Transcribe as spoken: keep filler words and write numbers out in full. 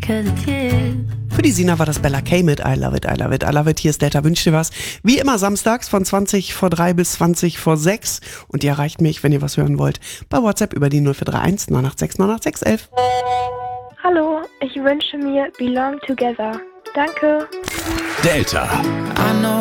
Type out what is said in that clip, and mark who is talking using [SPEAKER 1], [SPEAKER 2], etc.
[SPEAKER 1] 'cause it's you.
[SPEAKER 2] Für die Sina war das Bella K mit I Love It, I Love It, I Love It. Hier ist Delta, wünsch dir was. Wie immer samstags von zwanzig vor drei bis zwanzig vor sechs. Und ihr erreicht mich, wenn ihr was hören wollt, bei WhatsApp über die null vier drei eins neun acht sechs neun acht sechs eins eins.
[SPEAKER 3] Hallo, ich wünsche mir Belong Together. Danke.
[SPEAKER 4] Delta.